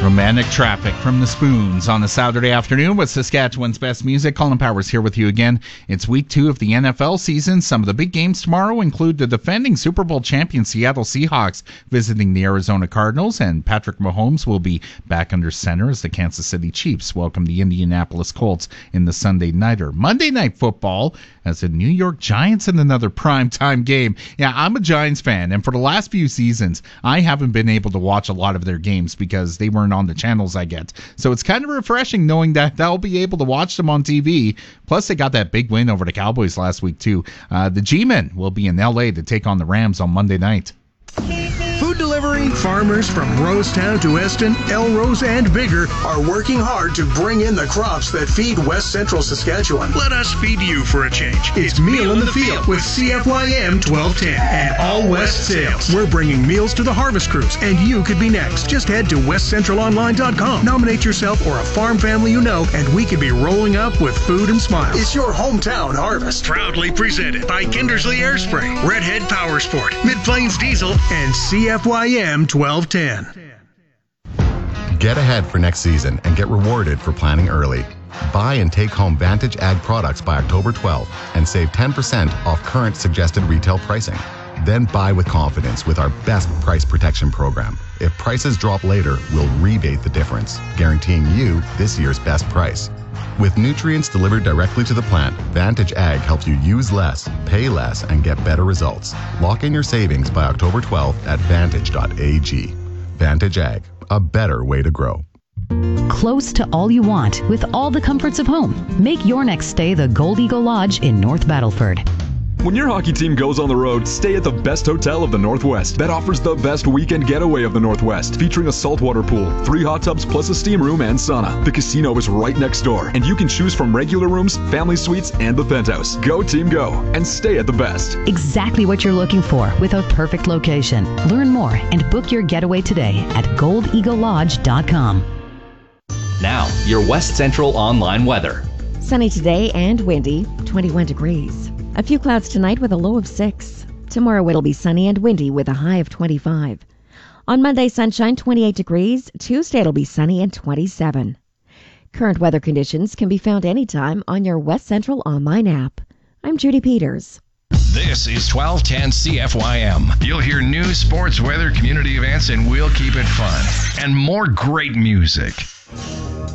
Romantic Traffic from the Spoons on a Saturday afternoon with Saskatchewan's best music. Colin Powers here with you again. It's week 2 of the NFL season. Some of the big games tomorrow include the defending Super Bowl champion Seattle Seahawks visiting the Arizona Cardinals, and Patrick Mahomes will be back under center as the Kansas City Chiefs welcome the Indianapolis Colts in the Sunday Nighter. Monday Night Football as the New York Giants in another primetime game. Yeah, I'm a Giants fan, and for the last few seasons, I haven't been able to watch a lot of their games because they weren't on the channels I get. So it's kind of refreshing knowing that I'll be able to watch them on TV. Plus, they got that big win over the Cowboys last week, too. The G-Men will be in L.A. to take on the Rams on Monday night. Food delivery farmers from Rosetown to Eston, Elrose, and bigger are working hard to bring in the crops that feed West Central Saskatchewan. Let us feed you for a change. It's Meal in the Field with CFYM 1210 and All West Sales. We're bringing meals to the harvest crews, and you could be next. Just head to westcentralonline.com. Nominate yourself or a farm family you know, and we could be rolling up with food and smiles. It's your hometown harvest. Proudly presented by Kindersley Airspray, Redhead Power Sport, Mid-Plains Diesel, and CFYM 1210. Get ahead for next season and get rewarded for planning early. Buy and take home Vantage Ag products by October 12th and save 10% off current suggested retail pricing. Then buy with confidence with our best price protection program. If prices drop later, we'll rebate the difference, guaranteeing you this year's best price. With nutrients delivered directly to the plant, Vantage Ag helps you use less, pay less, and get better results. Lock in your savings by October 12th at vantage.ag. Vantage Ag, a better way to grow. Close to all you want with all the comforts of home. Make your next stay the Gold Eagle Lodge in North Battleford. When your hockey team goes on the road, stay at the best hotel of the Northwest. That offers the best weekend getaway of the Northwest, featuring a saltwater pool, 3 hot tubs plus a steam room and sauna. The casino is right next door, and you can choose from regular rooms, family suites, and the penthouse. Go team go, and stay at the best. Exactly what you're looking for with a perfect location. Learn more and book your getaway today at goldeaglelodge.com. Now, your West Central online weather. Sunny today and windy, 21 degrees. A few clouds tonight with a low of 6. Tomorrow it'll be sunny and windy with a high of 25. On Monday, sunshine, 28 degrees. Tuesday it'll be sunny and 27. Current weather conditions can be found anytime on your West Central online app. I'm Judy Peters. This is 1210 CFYM. You'll hear news, sports, weather, community events, and we'll keep it fun. And more great music.